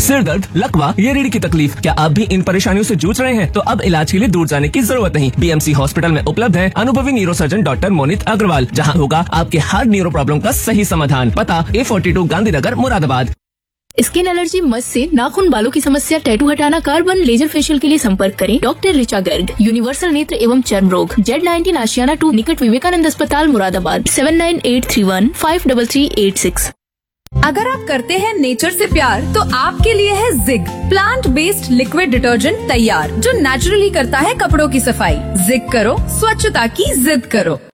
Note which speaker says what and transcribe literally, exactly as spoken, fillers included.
Speaker 1: सिर दर्द, लकवा या रीढ़ की तकलीफ, क्या आप भी इन परेशानियों से जूझ रहे हैं? तो अब इलाज के लिए दूर जाने की जरूरत नहीं। बीएमसी हॉस्पिटल में उपलब्ध है अनुभवी न्यूरोसर्जन डॉक्टर मोनित अग्रवाल, जहां होगा आपके हर न्यूरो प्रॉब्लम का सही समाधान। पता ए forty two Gandhinagar Moradabad.
Speaker 2: Skin allergy, मस से नाखून, बालों की समस्या, टैटू हटाना, कार्बन लेजर फेशियल के लिए संपर्क करें डॉक्टर ऋचा गर्ग, यूनिवर्सल नेत्र एवं चर्म रोग, जेड नाइनटीन आशियाना टू, निकट विवेकानंद अस्पताल Moradabad. Seven nine eight three one five double three eight six.
Speaker 3: अगर आप करते हैं नेचर से प्यार तो आपके लिए है zig, plant based liquid detergent तैयार, जो नेचुरली करता है कपड़ों की सफाई। जिग करो, स्वच्छता की जिद करो।